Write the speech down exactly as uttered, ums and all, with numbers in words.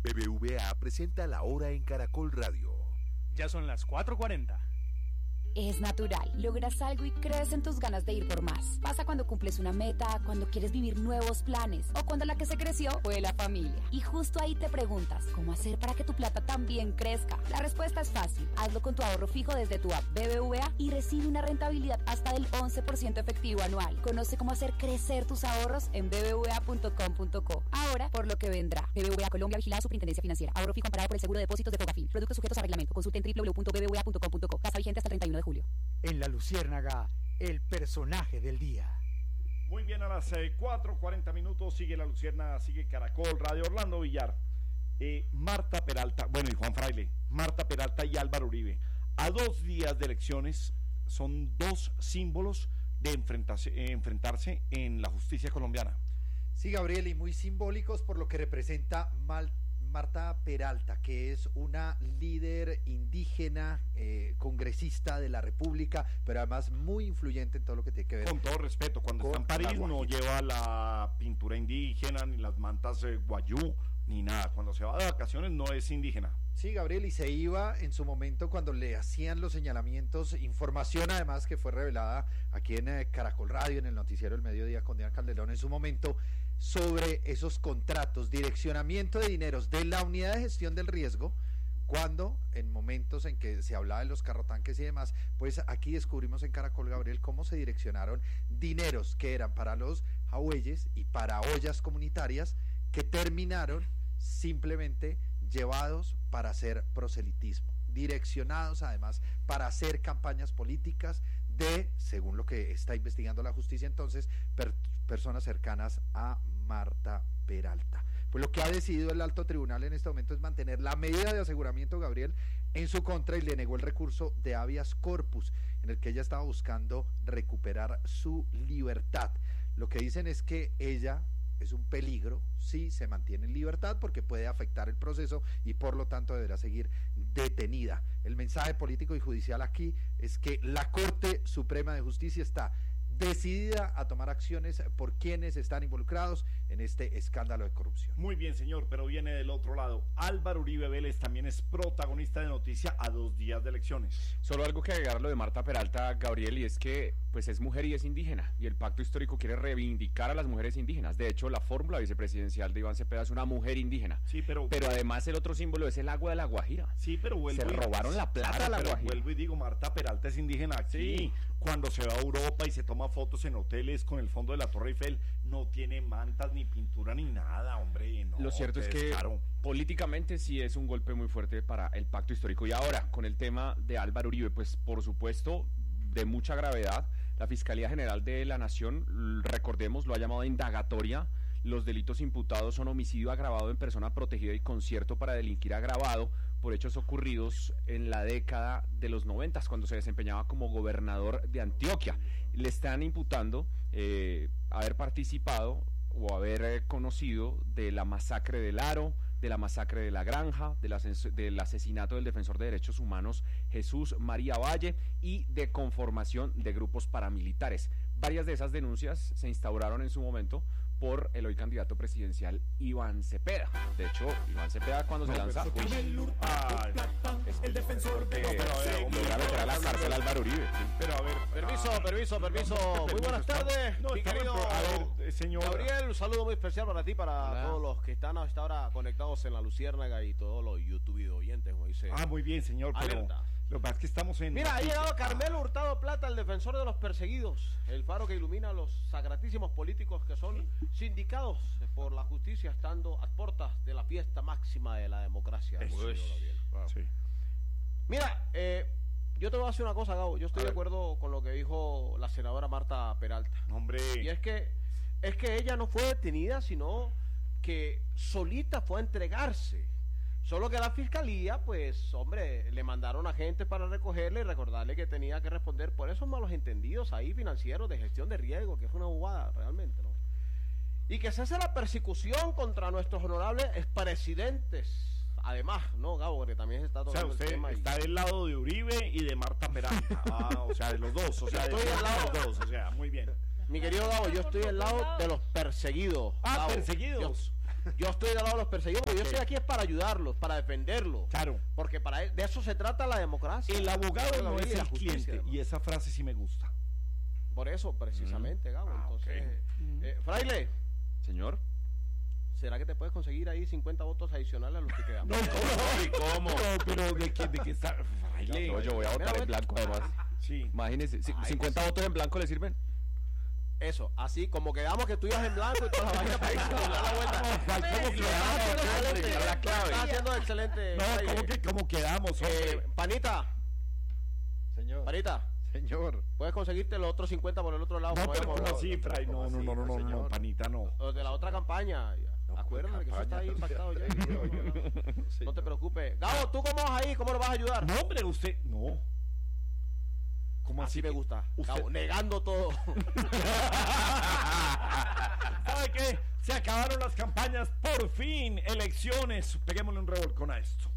B B V A presenta La Hora en Caracol Radio. Ya son las cuatro cuarenta. Es natural, logras algo y crees en tus ganas de ir por más. Pasa cuando cumples una meta, cuando quieres vivir nuevos planes o cuando la que se creció fue la familia. Y justo ahí te preguntas, ¿cómo hacer para que tu plata también crezca? La respuesta es fácil, hazlo con tu ahorro fijo desde tu app B B V A y recibe una rentabilidad hasta del once por ciento efectivo anual. Conoce cómo hacer crecer tus ahorros en b b v a punto com punto co. Ahora, por lo que vendrá. B B V A Colombia, vigilada Superintendencia Financiera. Ahorro fijo amparado por el Seguro de Depósitos de Fogafín. Productos sujetos a reglamento. Consulte en w w w punto b b v a punto com punto co. Casa vigente hasta el treinta y uno de julio. En La Luciérnaga, el personaje del día. Muy bien, a las eh, cuatro cuarenta minutos sigue La Luciérnaga, sigue Caracol Radio. Orlando Villar, eh, Marta Peralta, bueno, y Juan Fraile, Marta Peralta y Álvaro Uribe. A dos días de elecciones son dos símbolos de enfrentarse, eh, enfrentarse en la justicia colombiana. Sí, Gabriel, y muy simbólicos por lo que representa Mal Marta Peralta, que es una líder indígena, eh, congresista de la República, pero además muy influyente en todo lo que tiene que ver. Con todo respeto, cuando está en París no lleva la pintura indígena, ni las mantas eh, guayú, ni nada. Cuando se va de vacaciones no es indígena. Sí, Gabriel, y se iba en su momento cuando le hacían los señalamientos, información además que fue revelada aquí en eh, Caracol Radio, en el noticiero del mediodía con Diana Calderón en su momento, sobre esos contratos, direccionamiento de dineros de la unidad de gestión del riesgo, cuando en momentos en que se hablaba de los carrotanques y demás, pues aquí descubrimos en Caracol, Gabriel, cómo se direccionaron dineros que eran para los jagüeyes y para ollas comunitarias que terminaron simplemente llevados para hacer proselitismo, direccionados además para hacer campañas políticas de, según lo que está investigando la justicia entonces, per, personas cercanas a Marta Peralta. Pues lo que ha decidido el alto tribunal en este momento es mantener la medida de aseguramiento, Gabriel, en su contra y le negó el recurso de habeas corpus en el que ella estaba buscando recuperar su libertad. Lo que dicen es que ella es un peligro si se mantiene en libertad porque puede afectar el proceso y por lo tanto deberá seguir detenida. El mensaje político y judicial aquí es que la Corte Suprema de Justicia está decidida a tomar acciones por quienes están involucrados en este escándalo de corrupción. Muy bien, señor, pero viene del otro lado. Álvaro Uribe Vélez también es protagonista de noticia a dos días de elecciones. Solo algo que agregar lo de Marta Peralta, Gabriel, y es que pues es mujer y es indígena, y el pacto histórico quiere reivindicar a las mujeres indígenas. De hecho, la fórmula vicepresidencial de Iván Cepeda es una mujer indígena. Sí, pero pero además el otro símbolo es el agua de la Guajira. Sí, pero vuelvo se y, robaron la plata claro, de la pero Guajira. Vuelvo y digo, Marta Peralta es indígena aquí. Sí. Cuando se va a Europa y se toma fotos en hoteles con el fondo de la Torre Eiffel, no tiene mantas ni pintura ni nada, hombre. No, lo cierto es que claro. políticamente sí es un golpe muy fuerte para el pacto histórico. Y ahora, con el tema de Álvaro Uribe, pues por supuesto, de mucha gravedad, la Fiscalía General de la Nación, recordemos, lo ha llamado indagatoria. Los delitos imputados son homicidio agravado en persona protegida y concierto para delinquir agravado por hechos ocurridos en la década de los noventas, cuando se desempeñaba como gobernador de Antioquia. Le están imputando eh, haber participado o haber eh, conocido de la masacre del Aro, de la masacre de La Granja, del, ases- del asesinato del defensor de derechos humanos Jesús María Valle y de conformación de grupos paramilitares. Varias de esas denuncias se instauraron en su momento por el hoy candidato presidencial Iván Cepeda. De hecho, Iván Cepeda cuando no, se lanza, uy, ah, es el defensor de... No, pero a ver, hombre, logra meter a la cárcel a Álvaro Uribe. Sí. Pero a ver, Permiso, ah, permiso, permiso. no, Muy buenas estamos- tardes, no, mi estamos querido en pro- a ver, eh, señor Gabriel, un saludo muy especial para ti, para Hola. todos los que están hasta ahora conectados en La Luciérnaga y todos los YouTube oyentes, como dice. Ah, muy bien, señor, pero Alerta. lo que pasa es que estamos en... Mira, ha noticias. llegado Carmelo Hurtado Plata, el defensor de los perseguidos, el faro que ilumina a los sagratísimos políticos que son sindicados por la justicia, estando a puertas de la fiesta máxima de la democracia. Eso. Muy bien, Gabriel. Wow. Sí. Mira, eh, yo te voy a decir una cosa, Gabo. Yo estoy A de ver. acuerdo con lo que dijo la senadora Marta Peralta. Hombre, Y es que es que ella no fue detenida, sino que solita fue a entregarse. Solo que la fiscalía, pues, hombre, le mandaron agentes para recogerle y recordarle que tenía que responder por esos malos entendidos ahí financieros de gestión de riesgo, que es una bobada realmente, ¿no? Y que se hace la persecución contra nuestros honorables expresidentes. Además, ¿no, Gabo? Que también se está o sea, tocando el usted tema. y- está del lado de Uribe y de Marta Peralta. Ah, o sea, de los dos, o sea, Estoy de al lado. los dos, o sea, muy bien. Mi querido Gabo, yo estoy al lado de los perseguidos. Ah, Gabo. perseguidos. Yo, Yo estoy del lado de los perseguidos, porque Ok. yo estoy aquí es para ayudarlos, para defenderlos. Claro. Porque para de eso se trata la democracia. El abogado La no vida es y la el justicia, cliente. hermano. Y esa frase sí me gusta. Por eso, precisamente, Gabo. Ah, Entonces, ok. eh, Fraile, Señor. ¿será que te puedes conseguir ahí cincuenta votos adicionales a los que quedan? No, ¿cómo? ¿Cómo? No, pero de qué, de qué está. Fraile. No, yo voy a votar en blanco además. Sí. Imagínese, si- Ay, cincuenta votos en blanco le sirven. Eso, así como quedamos que tú ibas en blanco y toda la vaina para irse a dar la vuelta. ¿Cuál- cómo Estás quedamos? haciendo Claro, excelente. claro, la clave. Estás haciendo excelente. No, Fraile. ¿cómo que cómo quedamos, Eh, hombre? Panita, Señor. Panita, Señor. puedes conseguirmente los otros cincuenta por el otro lado. No, como pero habíamos ¿cómo hablado. así, Fray? No, no, no, no, no, no, señor. panita, no. Los de la otra campaña. No, Acuérdate que eso está ahí campaña, impactado ya. no, No, no, no. No Señor. te preocupes. Gabo, ¿tú cómo vas ahí? ¿Cómo lo vas a ayudar? No, hombre, usted. No. ¿Cómo Así me que- gusta. usted- Gabo, negando todo. ¿Sabe qué? Se acabaron las campañas, por fin, elecciones. Peguémosle un revolcón a esto.